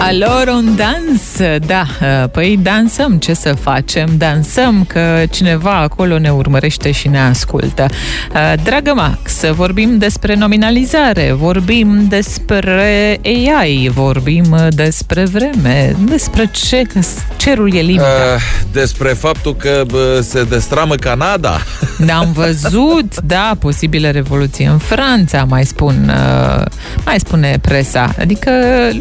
Alors on danse, da, păi dansăm, ce să facem? Dansăm, că cineva acolo ne urmărește și ne ascultă. Dragă Max, vorbim despre nominalizare, vorbim despre AI, vorbim despre vreme, despre ce? Că cerul e limita. Despre faptul că se destramă Canada. Am văzut, da, posibilă revoluție în Franța, mai spune presa. Adică